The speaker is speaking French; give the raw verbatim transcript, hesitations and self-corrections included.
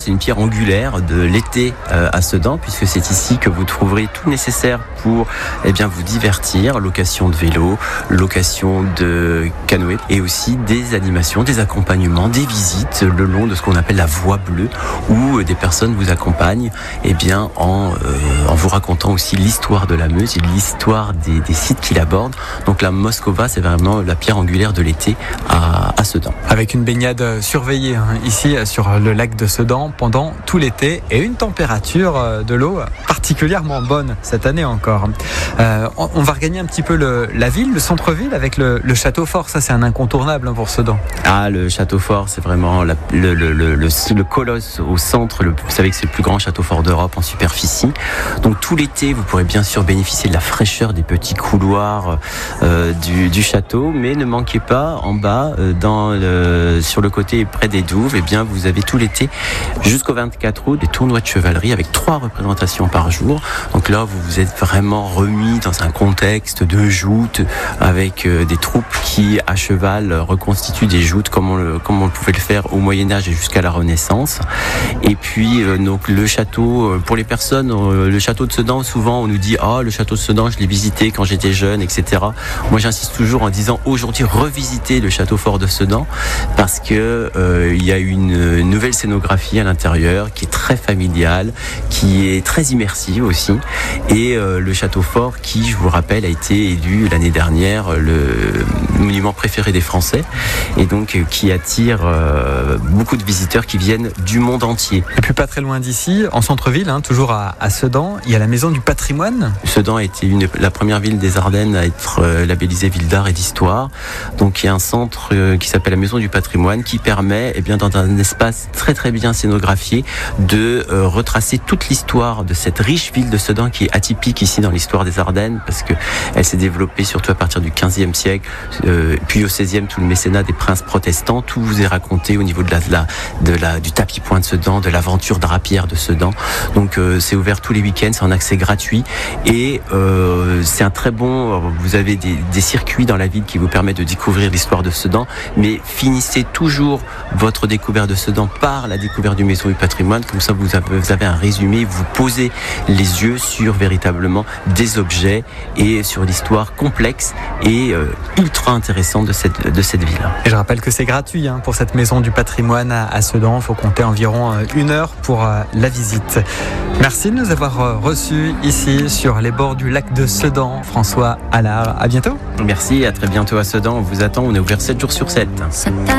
c'est une pierre angulaire de l'été euh, à Sedan, puisque c'est ici que vous trouverez tout nécessaire pour eh bien, vous divertir, location de vélo, location de canoë et aussi des animations, des accompagnements, des visites le long de ce qu'on appelle la voie bleue, où des personnes vous accompagnent eh bien, en, euh, en vous racontant aussi l'histoire de la Meuse et l'histoire des, des sites qu'il aborde. Donc la Moskova, c'est vraiment la pierre angulaire de l'été à, à Sedan. Avec une baignade surveillée hein, ici sur le lac de Sedan pendant tout l'été et une température de l'eau particulièrement bonne cette année encore. Euh, on, on va regagner un petit peu le, la ville, le centre-ville avec le, le château fort. Ça, c'est un incontournable hein, pour Sedan. Ah, le château fort, c'est vraiment la, le, le, le, le, le colosse au centre. Le, vous savez que c'est le plus grand château fort d'Europe en superficie. Donc tout l'été, vous pourrez bien sûr bénéficier de la fraîcheur des petits couloirs euh, du, du château, mais ne manquez pas en bas, euh, dans le, sur le côté près des douves, eh bien vous avez tout l'été jusqu'au vingt-quatre août des tournois de chevalerie avec trois représentations par jour. Donc là, vous vous êtes vraiment remis dans un contexte de joutes avec euh, des troupes qui à cheval reconstituent des joutes comme on, le, comme on pouvait le faire au Moyen-Âge et jusqu'à la Renaissance. Et puis euh, donc le château, euh, pour les personnes, euh, le château de Sedan, souvent on nous dit ah oh, le château de Sedan, je l'ai visité quand j'étais jeune, et cetera. Moi j'insiste toujours en disant aujourd'hui revisitez le château fort de Sedan parce que euh, il y a une nouvelle scénographie à l'intérieur qui est très familiale, qui est très immersive aussi. Et euh, le château fort qui, je vous rappelle, a été élu l'année dernière le monument préféré des Français et donc euh, qui attire euh, beaucoup de visiteurs qui viennent du monde entier. Et puis pas très loin d'ici, en centre-ville, hein, toujours à, à Sedan, il y a la maison du patrimoine. Sedan a été une, la première ville des Ardennes à être euh, labellisée ville d'art et d'histoire. Donc il y a un centre euh, qui s'appelle la maison du patrimoine qui permet, eh bien, dans un espace très très bien scénographié, de euh, retracer toute l'histoire de cette riche ville de Sedan qui est atypique ici dans l'histoire des Ardennes parce que elle s'est développée surtout à partir du quinzième siècle, euh, puis au seizième tout le mécénat des princes protestants. Tout vous est raconté au niveau de la, de la, de la du tapis point de Sedan, de l'aventure drapière de Sedan. Donc euh, c'est ouvert tous les week-ends, c'est en accès gratuit et euh, c'est un très bon. Vous avez des, des circuits dans la ville qui vous permettent de découvrir l'histoire de Sedan, mais finissez toujours votre découverte de Sedan par la découverte du maison du patrimoine. Comme ça, vous avez, vous avez un résumé, vous posez les yeux sur véritablement des objets et sur l'histoire complexe et euh, ultra intéressante de cette, de cette ville. Et je rappelle que c'est gratuit hein, pour cette maison du patrimoine à, à Sedan. Il faut compter environ une heure pour euh, la visite. Merci de nous avoir euh, reçus ici sur les bords du lac de Sedan. François Allard, à bientôt. Merci, à très bientôt à Sedan. On vous attend, on est ouvert sept jours sur sept.